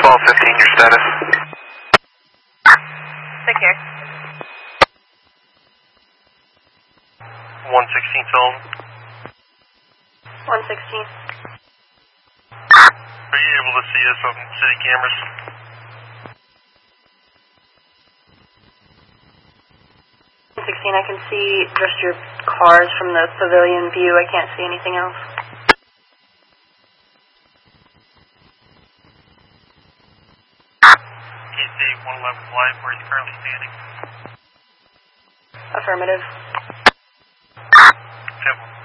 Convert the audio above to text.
1215, your status. Take care. 116 Sullivan. 116. Are you able to see us on city cameras? I can see just your cars from the pavilion view. I can't see anything else. Can you see 111 Live where he's currently standing? Affirmative. 10-1.